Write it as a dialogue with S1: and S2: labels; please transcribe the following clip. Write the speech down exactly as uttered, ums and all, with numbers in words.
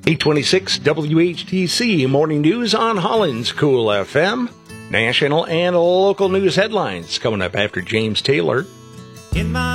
S1: eight twenty-six W H T C Morning News on Holland's Cool F M. National and local news headlines coming up after James Taylor.
S2: In my